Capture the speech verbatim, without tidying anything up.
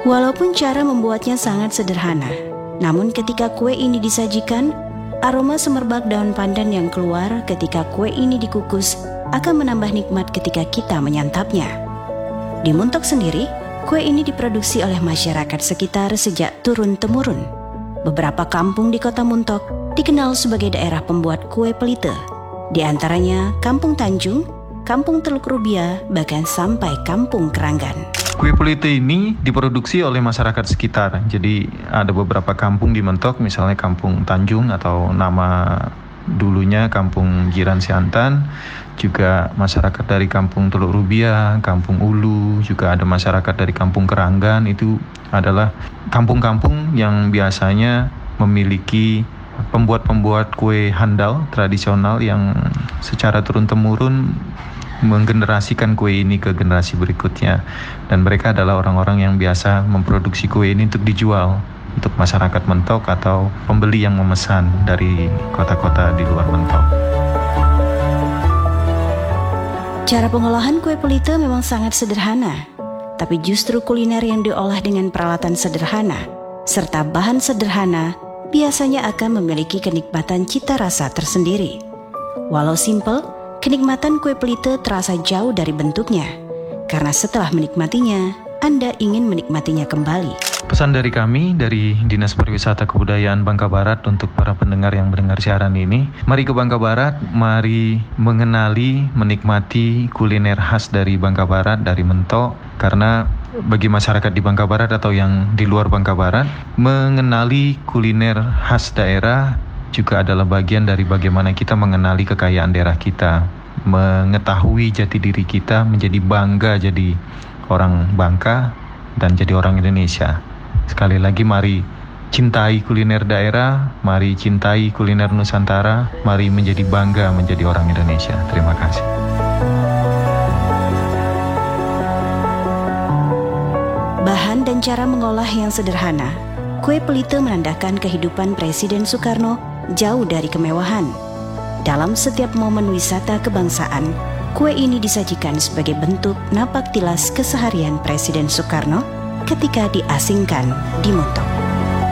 Walaupun cara membuatnya sangat sederhana, namun ketika kue ini disajikan, aroma semerbak daun pandan yang keluar ketika kue ini dikukus akan menambah nikmat ketika kita menyantapnya. Di Muntok sendiri, kue ini diproduksi oleh masyarakat sekitar sejak turun-temurun. Beberapa kampung di kota Muntok dikenal sebagai daerah pembuat kue pelite, di antaranya Kampung Tanjung, Kampung Teluk Rubia, bahkan sampai Kampung Keranggan. Kue pelite ini diproduksi oleh masyarakat sekitar. Jadi ada beberapa kampung di Mentok, misalnya Kampung Tanjung atau nama dulunya Kampung Jiran Siantan, juga masyarakat dari Kampung Teluk Rubia, Kampung Ulu, juga ada masyarakat dari Kampung Keranggan. Itu adalah kampung-kampung yang biasanya memiliki pembuat-pembuat kue handal tradisional yang secara turun-temurun menggenerasikan kue ini ke generasi berikutnya, dan mereka adalah orang-orang yang biasa memproduksi kue ini untuk dijual untuk masyarakat Mentok atau pembeli yang memesan dari kota-kota di luar Mentok. Cara pengolahan kue pelite memang sangat sederhana, tapi justru kuliner yang diolah dengan peralatan sederhana serta bahan sederhana biasanya akan memiliki kenikmatan cita rasa tersendiri. Walau simple, kenikmatan kue pelite terasa jauh dari bentuknya, karena setelah menikmatinya, Anda ingin menikmatinya kembali. Pesan dari kami, dari Dinas Pariwisata Kebudayaan Bangka Barat untuk para pendengar yang mendengar siaran ini, mari ke Bangka Barat, mari mengenali, menikmati kuliner khas dari Bangka Barat, dari Mentok, karena bagi masyarakat di Bangka Barat atau yang di luar Bangka Barat, mengenali kuliner khas daerah juga adalah bagian dari bagaimana kita mengenali kekayaan daerah kita, mengetahui jati diri kita, menjadi bangga jadi orang Bangka dan jadi orang Indonesia. Sekali lagi, mari cintai kuliner daerah, mari cintai kuliner Nusantara, mari menjadi bangga menjadi orang Indonesia. Terima kasih. Bahan dan cara mengolah yang sederhana, kue pelite menandakan kehidupan Presiden Soekarno jauh dari kemewahan. Dalam setiap momen wisata kebangsaan, kue ini disajikan sebagai bentuk napak tilas keseharian Presiden Soekarno ketika diasingkan di Muntok.